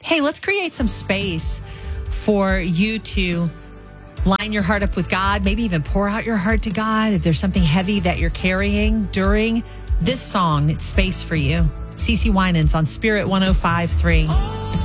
Hey, let's create some space for you to line your heart up with God, maybe even pour out your heart to God if there's something heavy that you're carrying during this song. It's space for you. CeCe Winans on Spirit 105.3.